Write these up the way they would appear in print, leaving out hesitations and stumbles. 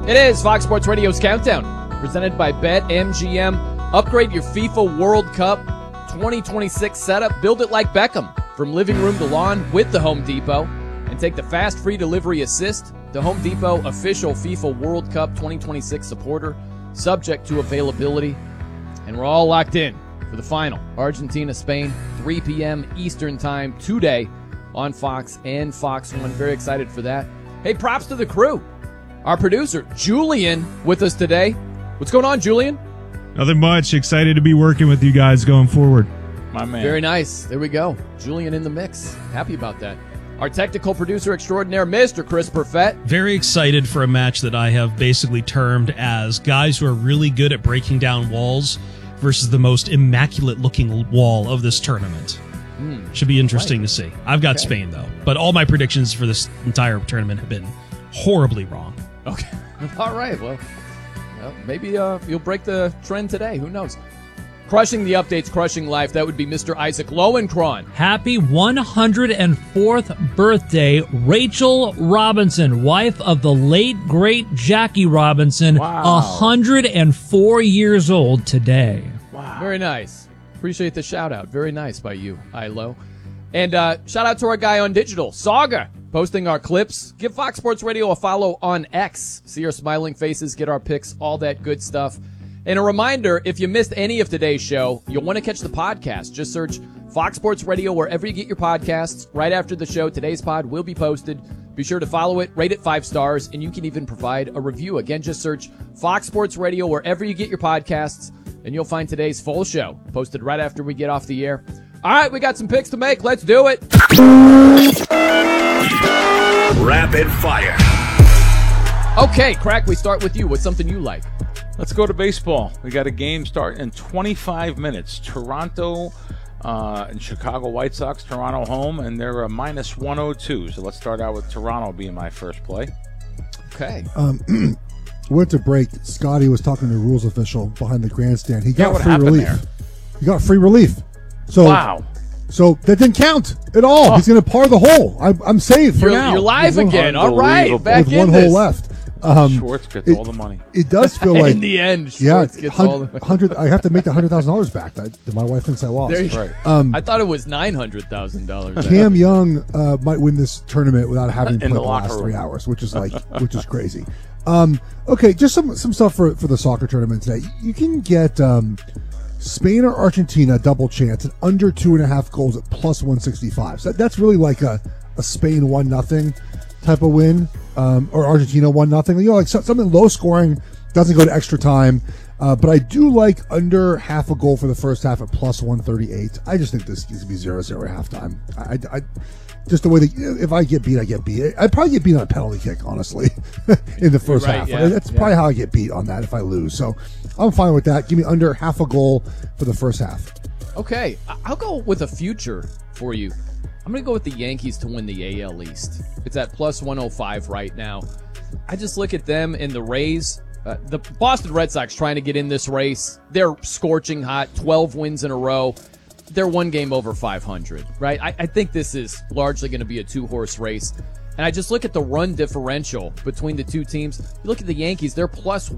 It is Fox Sports Radio's Countdown, presented by BetMGM. Upgrade your FIFA World Cup 2026 setup. Build it like Beckham, from living room to lawn with the Home Depot. And take the fast free delivery assist. The Home Depot official FIFA World Cup 2026 supporter, subject to availability. And we're all locked in for the final. Argentina-Spain, 3 p.m. Eastern Time today on Fox and Fox 1. Very excited for that. Hey, props to the crew. Our producer, Julian, with us today. What's going on, Julian? Nothing much. Excited to be working with you guys going forward. My man. Very nice. There we go. Julian in the mix. Happy about that. Our technical producer extraordinaire, Mr. Chris Perfett. Very excited for a match that I have basically termed as guys who are really good at breaking down walls versus the most immaculate-looking wall of this tournament. Should be interesting to see. I've got Spain, though. But all my predictions for this entire tournament have been horribly wrong. Okay. All right. Well, maybe you'll break the trend today. Who knows? Crushing the updates, crushing life. That would be Mr. Isaac Lowenkron. Happy 104th birthday, Rachel Robinson, wife of the late, great Jackie Robinson. Wow. 104 years old today. Wow. Very nice. Appreciate the shout out. Very nice by you, Ilo. And shout out to our guy on digital, Saga, posting our clips. Give Fox Sports Radio a follow on X. See our smiling faces, get our pics, all that good stuff. And a reminder, if you missed any of today's show, you'll want to catch the podcast. Just search Fox Sports Radio wherever you get your podcasts. Right after the show, today's pod will be posted. Be sure to follow it, rate it 5 stars, and you can even provide a review. Again, just search Fox Sports Radio wherever you get your podcasts, and you'll find today's full show posted right after we get off the air. All right, we got some picks to make. Let's do it. Rapid fire. Okay, Crack, we start with you. What's something you like? Let's go to baseball. We got a game starting in 25 minutes. Toronto and Chicago White Sox. Toronto home, and they're a minus 102. So let's start out with Toronto being my first play. Okay. Went to break. Scotty was talking to the rules official behind the grandstand. He got what free happened relief. there? He got free relief. So, Wow. So that didn't count at all. He's going to par the hole. I'm safe for now. You're live With again. All right, Unbelievable. back with in one this. hole left. Schwartz gets all the money. It does feel like In the end, yeah, Schwartz gets all the 100. I have to make the $100,000 back. My wife thinks I lost. There you Right. I thought it was $900,000. Cam Young might win this tournament without having played In the the locker last room. 3 hours, which is crazy. Okay, just some stuff for the soccer tournament today. You can get Spain or Argentina double chance at under 2.5 goals at plus 165. So that's really like a Spain 1-0 type of win, or Argentina 1-0. You know, like something low scoring, doesn't go to extra time. But I do like under half a goal for the first half at plus 138. I just think this needs to be 0-0 at halftime. I just the way that if I get beat, I get beat. I'd probably get beat on a penalty kick, honestly, in the first Right, half. yeah. That's probably how I get beat on that if I lose. So I'm fine with that. Give me under half a goal for the first half. Okay, I'll go with a future for you. I'm going to go with the Yankees to win the AL East. It's at plus 105 right now. I just look at them and the Rays. The Boston Red Sox trying to get in this race. They're scorching hot, 12 wins in a row. They're 1 game over 500, right? I think this is largely going to be a 2-horse race. And I just look at the run differential between the two teams. You look at the Yankees, they're plus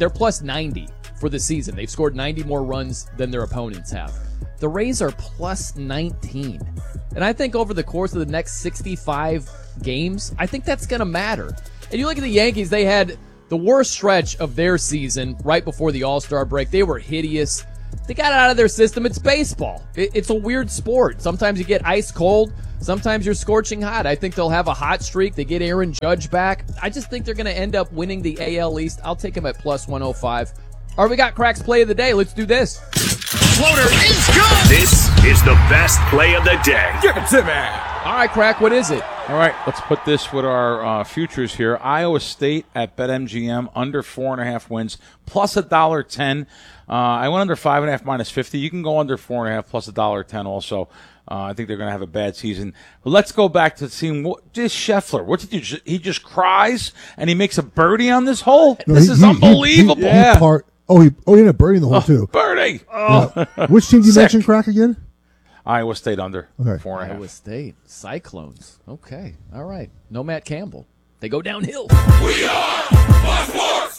90 for the season. They've scored 90 more runs than their opponents have. The Rays are plus 19. And I think over the course of the next 65 games, I think that's going to matter. And you look at the Yankees, they had the worst stretch of their season right before the All-Star break. They were hideous. They got it out of their system. It's baseball. It's a weird sport. Sometimes you get ice cold. Sometimes you're scorching hot. I think they'll have a hot streak. They get Aaron Judge back. I just think they're going to end up winning the AL East. I'll take them at plus 105. All right, we got Crack's play of the day. Let's do this. Floater is good. This is the best play of the day. Give it to me. All right, Crack, what is it? All right, let's put this with our futures here. Iowa State at BetMGM under 4.5 wins plus $1.10. I went under 5.5 minus 50. You can go under 4.5 plus $1.10 also. I think they're going to have a bad season. But let's go back to seeing this Scheffler. What did he just cries and he makes a birdie on this hole? No, this is unbelievable. He ended up birdieing the hole too. Birdie. Yeah. Which team did you Sick. mention, Crack, again? Iowa State under Okay. 4.5. Iowa State. Cyclones. Okay. All right. No Matt Campbell. They go downhill. We are Fox Sports.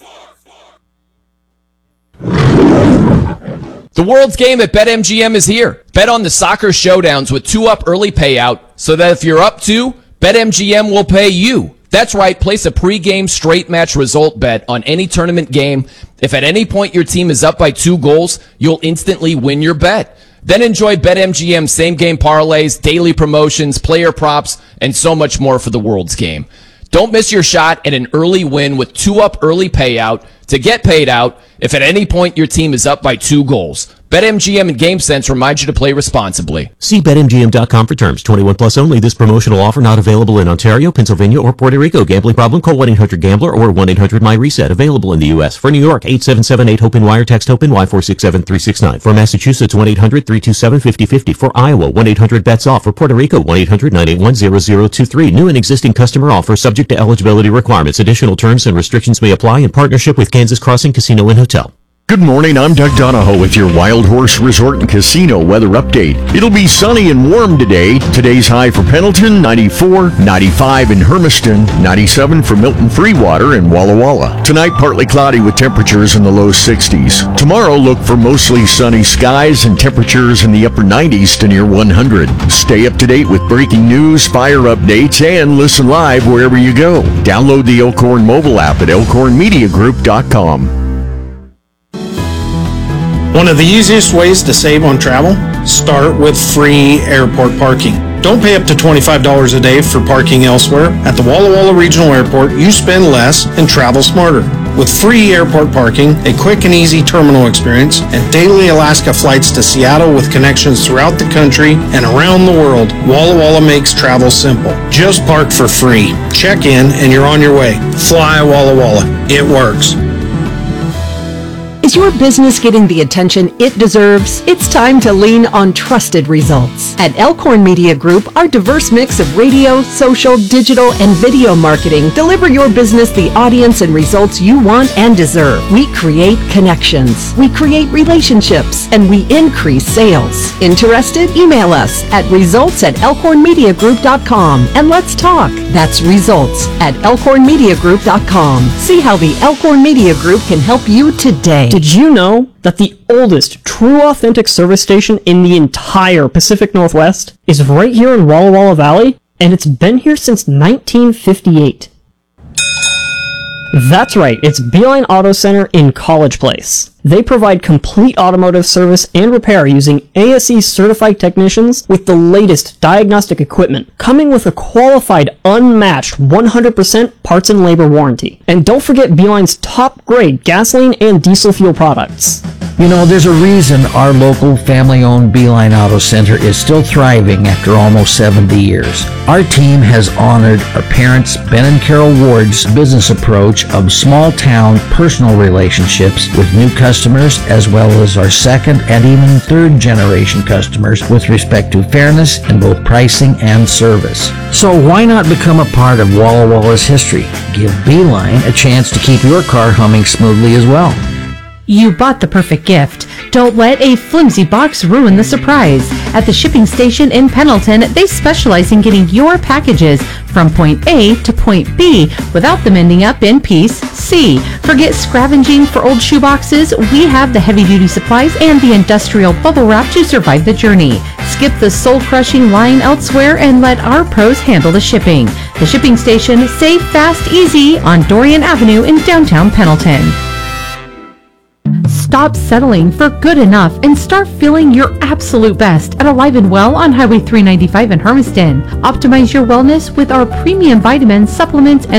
The World's Game at BetMGM is here. Bet on the soccer showdowns with 2-up early payout so that if you're up 2, BetMGM will pay you. That's right, place a pregame straight match result bet on any tournament game. If at any point your team is up by 2 goals, you'll instantly win your bet. Then enjoy BetMGM same-game parlays, daily promotions, player props, and so much more for the World's Game. Don't miss your shot at an early win with 2-up early payout to get paid out if at any point your team is up by 2 goals. BetMGM and GameSense remind you to play responsibly. See BetMGM.com for terms. 21 plus only. This promotional offer not available in Ontario, Pennsylvania, or Puerto Rico. Gambling problem? Call 1-800-GAMBLER or 1-800-MyReset. Available in the U.S. For New York, 877-8-HOPE-NY or text HOPE-NY 467-369. For Massachusetts, 1-800-327-5050. For Iowa, 1-800-BETS-OFF. For Puerto Rico, 1-800-981-0023. New and existing customer offer subject to eligibility requirements. Additional terms and restrictions may apply in partnership with Kansas Crossing Casino and Hotel. Good morning, I'm Doug Donahoe with your Wild Horse Resort and Casino weather update. It'll be sunny and warm today. Today's high for Pendleton, 94, 95 in Hermiston, 97 for Milton Freewater and Walla Walla. Tonight, partly cloudy with temperatures in the low 60s. Tomorrow, look for mostly sunny skies and temperatures in the upper 90s to near 100. Stay up to date with breaking news, fire updates, and listen live wherever you go. Download the Elkhorn mobile app at elkhornmediagroup.com. One of the easiest ways to save on travel? Start with free airport parking. Don't pay up to $25 a day for parking elsewhere. At the Walla Walla Regional Airport, you spend less and travel smarter. With free airport parking, a quick and easy terminal experience, and daily Alaska flights to Seattle with connections throughout the country and around the world, Walla Walla makes travel simple. Just park for free. Check in and you're on your way. Fly Walla Walla. It works. Is your business getting the attention it deserves? It's time to lean on trusted results. At Elkhorn Media Group, our diverse mix of radio, social, digital, and video marketing deliver your business the audience and results you want and deserve. We create connections, we create relationships, and we increase sales. Interested? Email us at results@elkhornmediagroup.com and let's talk. That's results@elkhornmediagroup.com. See how the Elkhorn Media Group can help you today. Did you know that the oldest true authentic service station in the entire Pacific Northwest is right here in Walla Walla Valley? And it's been here since 1958. That's right, it's Beeline Auto Center in College Place. They provide complete automotive service and repair using ASE certified technicians with the latest diagnostic equipment, coming with a qualified, unmatched 100% parts and labor warranty. And don't forget Beeline's top grade gasoline and diesel fuel products. You know, there's a reason our local family-owned Beeline Auto Center is still thriving after almost 70 years. Our team has honored our parents, Ben and Carol Ward's business approach of small-town personal relationships with new customers, as well as our second and even third-generation customers with respect to fairness in both pricing and service. So why not become a part of Walla Walla's history? Give Beeline a chance to keep your car humming smoothly as well. You bought the perfect gift. Don't let a flimsy box ruin the surprise. At the shipping station in Pendleton, they specialize in getting your packages from point A to point B without them ending up in piece C. Forget scavenging for old shoeboxes. We have the heavy-duty supplies and the industrial bubble wrap to survive the journey. Skip the soul-crushing line elsewhere and let our pros handle the shipping. The shipping station, safe, fast, easy on Dorian Avenue in downtown Pendleton. Stop settling for good enough and start feeling your absolute best at Alive and Well on Highway 395 in Hermiston. Optimize your wellness with our premium vitamins, supplements, and